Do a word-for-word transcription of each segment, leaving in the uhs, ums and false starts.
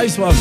Nice one.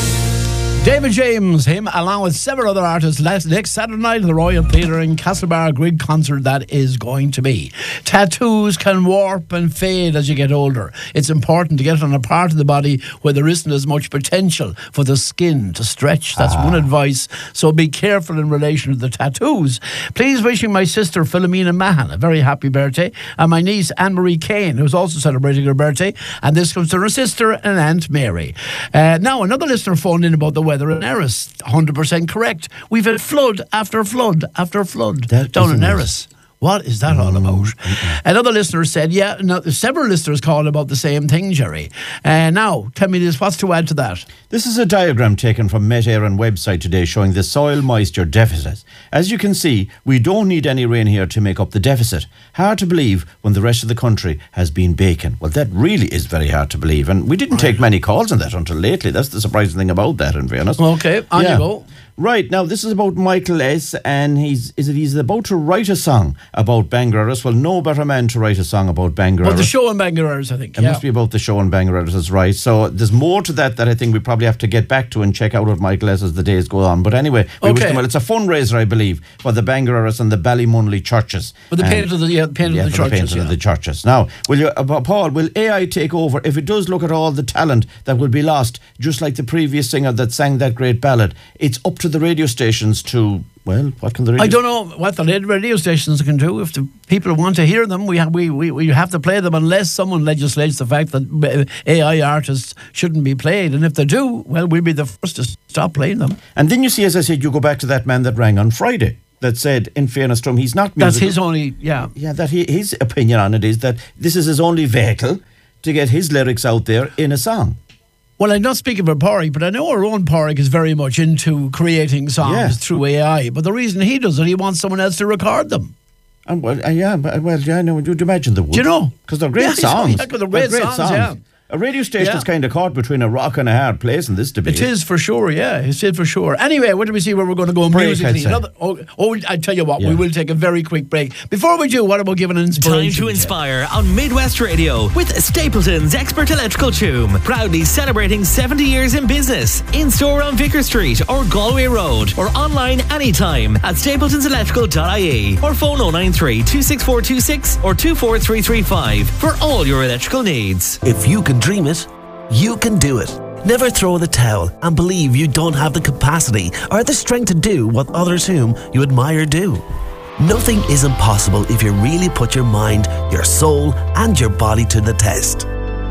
David James, him along with several other artists, next Saturday night at the Royal Theatre in Castlebar, Grig concert that is going to be. Tattoos can warp and fade as you get older. It's important to get on a part of the body where there isn't as much potential for the skin to stretch. That's ah. one advice. So be careful in relation to the tattoos. Please wishing my sister Philomena Mahan a very happy birthday, and my niece Anne-Marie Kane, who's also celebrating her birthday, and this comes to her sister and Aunt Mary. Uh, now, another listener phoned in about the weather in Erris. one hundred percent correct. We've had flood after flood after flood that down in Erris. What is that all about? Mm-hmm. Another listener said, yeah, no, several listeners called about the same thing, Jerry. Uh, now, tell me this, what's to add to that? This is a diagram taken from Met Éireann website today showing the soil moisture deficit. As you can see, we don't need any rain here to make up the deficit. Hard to believe when the rest of the country has been baking. Well, that really is very hard to believe. And we didn't take many calls on that until lately. That's the surprising thing about that, in fairness. Okay, on yeah. you go. Right, now this is about Michael S. and he's is it he's about to write a song about Bangor Erris. Well, no better man to write a song about Bangor Erris. About the show in Bangor Erris, I think. It yeah. must be about the show in Bangor Erris, that's right. So there's more to that that I think we probably have to get back to and check out with Michael S. as the days go on. But anyway, we okay. wish them well. It's a fundraiser, I believe, for the Bangor Erris and the Ballymunley churches. For the painting of the, yeah, painting yeah, of the for churches. The painting yeah. of the churches. Now, will you, uh, Paul, will A I take over if it does look at all the talent that will be lost, just like the previous singer that sang that great ballad? It's up to the radio stations to, well, what can the radio... I don't know what the radio stations can do. If the people want to hear them, we have, we, we, we have to play them unless someone legislates the fact that A I artists shouldn't be played. And if they do, well, we'll be the first to stop playing them. And then you see, as I said, you go back to that man that rang on Friday that said, in fairness to him, he's not musical. That's his only, yeah. Yeah, that he, his opinion on it is that this is his only vehicle to get his lyrics out there in a song. Well, I'm not speaking for Pádraig, but I know our own Pádraig is very much into creating songs yeah. through A I. But the reason he does it, he wants someone else to record them. And well, uh, yeah, well, yeah, no, you'd imagine they would. Do you know? Because they're great yeah, songs. Yeah, they're great, they're great songs, songs, yeah. A radio station is yeah. kind of caught between a rock and a hard place in this debate. It is for sure, yeah. It is for sure. Anyway, where do we see where we're going to go break, musically? Another, oh, oh, I tell you what, yeah. we will take a very quick break. Before we do, what about giving an inspiration? Time to inspire on Midwest Radio with Stapleton's Expert Electrical Choom. Proudly celebrating seventy years in business. In store on Vicar Street or Galway Road, or online anytime at stapletons electrical dot I E or phone oh nine three, two six four two six or two four three three five for all your electrical needs. If you can dream it, you can do it. Never throw in the towel and believe you don't have the capacity or the strength to do what others whom you admire do. Nothing is impossible if you really put your mind, your soul, and your body to the test.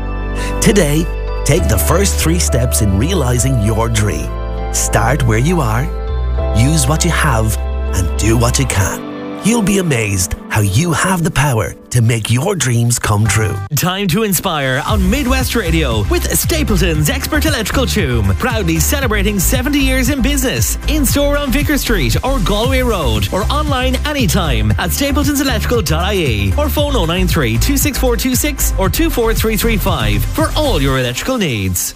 Today, take the first three steps in realizing your dream. Start where you are, use what you have, and do what you can. You'll be amazed how you have the power to make your dreams come true. Time to inspire on Midwest Radio with Stapleton's Expert Electrical Choom. Proudly celebrating seventy years in business. In store on Vicar Street or Galway Road, or online anytime at stapletons electrical dot I E or phone oh nine three, two six four two six or two four three three five for all your electrical needs.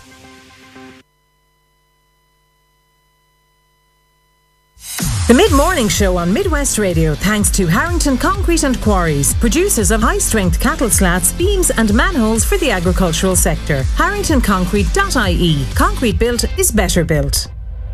The Mid-Morning Show on Midwest Radio, thanks to Harrington Concrete and Quarries, producers of high-strength cattle slats, beams and manholes for the agricultural sector. harrington concrete dot I E. Concrete built is better built.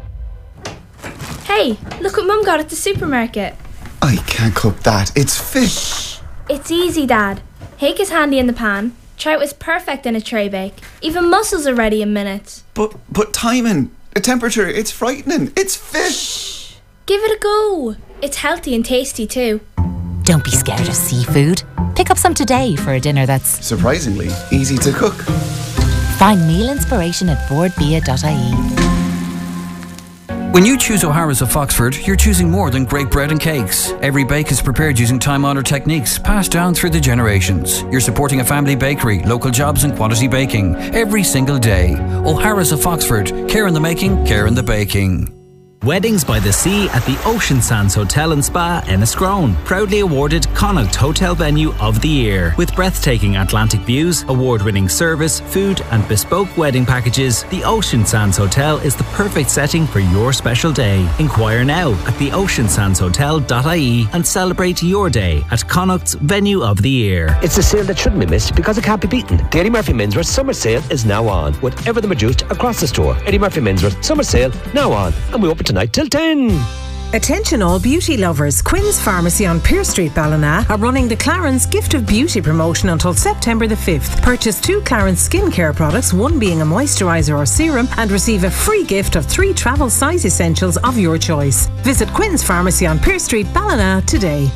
Hey, look what Mum got at the supermarket. I can't cook that. It's fish. It's easy, Dad. Hake is handy in the pan. Trout is perfect in a tray bake. Even mussels are ready in minutes. But, but timing, the temperature, it's frightening. It's fish. Shh. Give it a go. It's healthy and tasty too. Don't be scared of seafood. Pick up some today for a dinner that's surprisingly easy to cook. Find meal inspiration at board bia dot I E. When you choose O'Hara's of Foxford, you're choosing more than great bread and cakes. Every bake is prepared using time-honoured techniques passed down through the generations. You're supporting a family bakery, local jobs and quality baking every single day. O'Hara's of Foxford. Care in the making, care in the baking. Weddings by the Sea at the Ocean Sands Hotel and Spa, Enniscrone. Proudly awarded Connacht Hotel Venue of the Year. With breathtaking Atlantic views, award-winning service, food and bespoke wedding packages, the Ocean Sands Hotel is the perfect setting for your special day. Inquire now at the ocean sands hotel dot I E and celebrate your day at Connacht's Venue of the Year. It's a sale that shouldn't be missed because it can't be beaten. The Eddie Murphy Menswear Summer Sale is now on, with everything reduced across the store. Eddie Murphy Menswear Summer Sale now on, and we open tonight till ten. Attention all beauty lovers. Quinn's Pharmacy on Pier Street, Ballina are running the Clarence Gift of Beauty promotion until September the fifth. Purchase two Clarence skincare products, one being a moisturiser or serum, and receive a free gift of three travel size essentials of your choice. Visit Quinn's Pharmacy on Pier Street, Ballina today.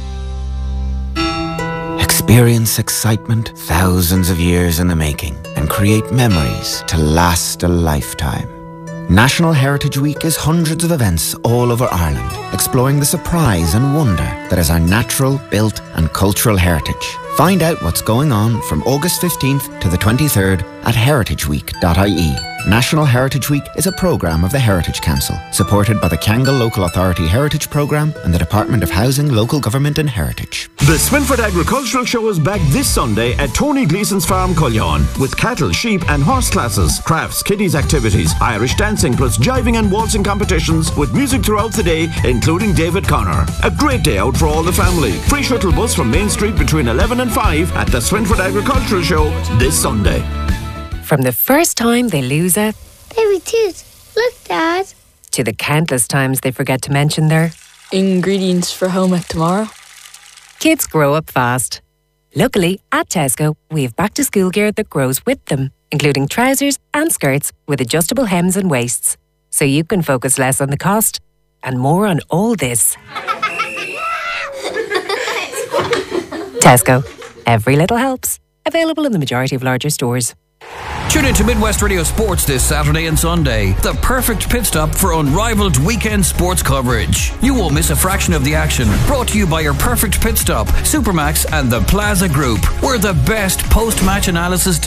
Experience excitement thousands of years in the making and create memories to last a lifetime. National Heritage Week is hundreds of events all over Ireland, exploring the surprise and wonder that is our natural, built and cultural heritage. Find out what's going on from August fifteenth to the twenty-third at heritage week dot I E. National Heritage Week is a programme of the Heritage Council, supported by the Kangal Local Authority Heritage Programme and the Department of Housing, Local Government and Heritage. The Swinford Agricultural Show is back this Sunday at Tony Gleeson's Farm, Cullion, with cattle, sheep and horse classes, crafts, kiddies activities, Irish dancing plus jiving and waltzing competitions with music throughout the day, including David Connor. A great day out for all the family. Free shuttle bus from Main Street between eleven and five at the Swinford Agricultural Show this Sunday. From the first time they lose a baby tooth. Look, Dad. To the countless times they forget to mention their ingredients for home ec tomorrow. Kids grow up fast. Luckily, at Tesco, we have back to school gear that grows with them, including trousers and skirts with adjustable hems and waists. So you can focus less on the cost and more on all this. Tesco. Every little helps. Available in the majority of larger stores. Tune in to Midwest Radio Sports this Saturday and Sunday. The perfect pit stop for unrivaled weekend sports coverage. You won't miss a fraction of the action. Brought to you by your perfect pit stop, Supermax and the Plaza Group. We're the best post-match analysis